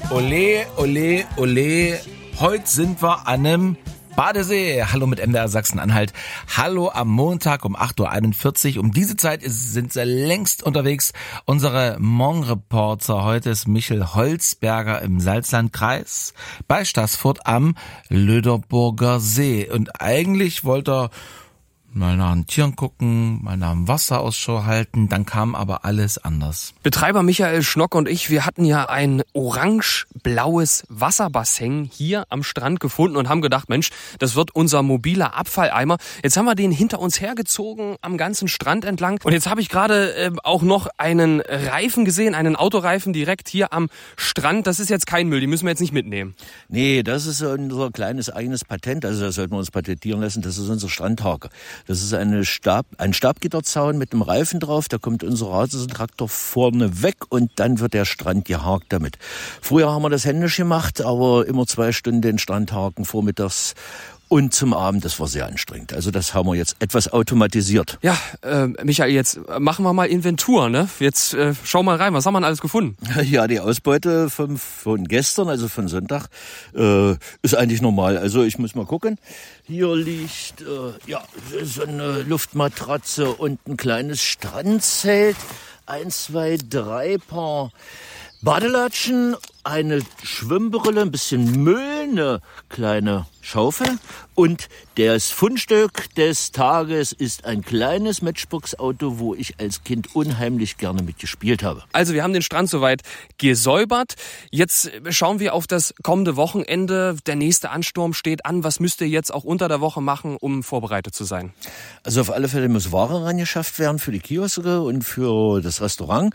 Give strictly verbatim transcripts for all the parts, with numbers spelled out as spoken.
Ole, ole, ole. Heute sind wir an einem Badesee. Hallo mit M D R Sachsen-Anhalt. Hallo am Montag um acht Uhr einundvierzig. Um diese Zeit ist, sind sie längst unterwegs. Unsere Morgenreporter heute ist Michel Holzberger im Salzlandkreis bei Staßfurt am Löderburger See. Und eigentlich wollte er mal nach den Tieren gucken, mal nach dem Wasser Ausschau halten, dann kam aber alles anders. Betreiber Michael Schnock und ich, wir hatten ja ein orange-blaues Wasserbassin hier am Strand gefunden und haben gedacht, Mensch, das wird unser mobiler Abfalleimer. Jetzt haben wir den hinter uns hergezogen am ganzen Strand entlang und jetzt habe ich gerade äh, auch noch einen Reifen gesehen, einen Autoreifen direkt hier am Strand. Das ist jetzt kein Müll, die müssen wir jetzt nicht mitnehmen. Nee, das ist unser kleines eigenes Patent, also das sollten wir uns patentieren lassen, das ist unser Strandhake. Das ist eine Stab, ein Stabgitterzaun mit einem Reifen drauf. Da kommt unser Rasentraktor vorne weg und dann wird der Strand gehakt damit. Früher haben wir das händisch gemacht, aber immer zwei Stunden den Strand haken vormittags und zum Abend. Das war sehr anstrengend. Also das haben wir jetzt etwas automatisiert. Ja, äh, Michael, jetzt machen wir mal Inventur, ne? Jetzt äh, schau mal rein, was haben wir denn alles gefunden? Ja, die Ausbeute von, von gestern, also von Sonntag, äh, ist eigentlich normal. Also ich muss mal gucken. Hier liegt äh, ja so eine Luftmatratze und ein kleines Strandzelt. Eins, zwei, drei Paar Badelatschen, eine Schwimmbrille, ein bisschen Müll, eine kleine Schaufel und das Fundstück des Tages ist ein kleines Matchbox-Auto, wo ich als Kind unheimlich gerne mitgespielt habe. Also wir haben den Strand soweit gesäubert. Jetzt schauen wir auf das kommende Wochenende. Der nächste Ansturm steht an. Was müsst ihr jetzt auch unter der Woche machen, um vorbereitet zu sein? Also auf alle Fälle muss Ware rangeschafft werden für die Kioske und für das Restaurant.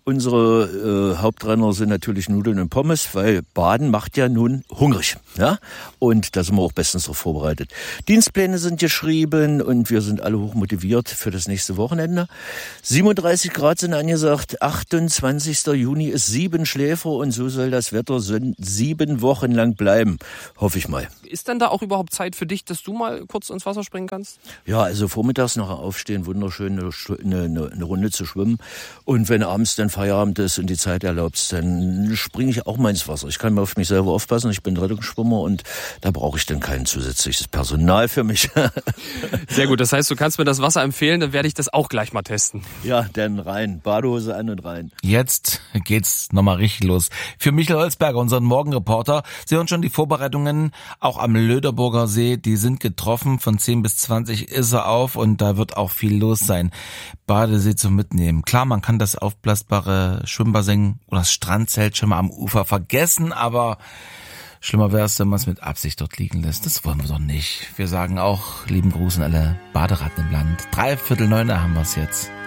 Unsere äh, Hauptrenner sind natürlich Nudeln und Pommes, weil Baden macht ja nun hungrig. Ja? Und da sind wir auch bestens darauf vorbereitet. Dienstpläne sind geschrieben und wir sind alle hoch motiviert für das nächste Wochenende. siebenunddreißig Grad sind angesagt, achtundzwanzigster Juni ist Siebenschläfer und so soll das Wetter sieben Wochen lang bleiben, hoffe ich mal. Ist denn da auch überhaupt Zeit für dich, dass du mal kurz ins Wasser springen kannst? Ja, also vormittags nachher aufstehen, wunderschön eine, eine, eine Runde zu schwimmen und wenn abends dann Feierabend ist und die Zeit erlaubt, dann springe ich auch mal ins Wasser. Ich kann mal auf mich selber aufpassen, ich bin Rettungsschwimmer und da brauche ich dann kein zusätzliches Personal für mich. Sehr gut, das heißt, du kannst mir das Wasser empfehlen, dann werde ich das auch gleich mal testen. Ja, dann rein, Badehose an und rein. Jetzt geht's nochmal richtig los. Für Michael Holzberger, unseren Morgenreporter, Sie hören schon die Vorbereitungen auch am Löderburger See, die sind getroffen, von zehn bis zwanzig ist er auf und da wird auch viel los sein. Badesee zum Mitnehmen. Klar, man kann das aufblasbare Schwimmbassin oder das Strandzelt schon mal am Ufer vergessen, aber schlimmer wäre es, wenn man es mit Absicht dort liegen lässt. Das wollen wir doch nicht. Wir sagen auch lieben Gruß an alle Baderatten im Land. Dreiviertel neun haben wir es jetzt.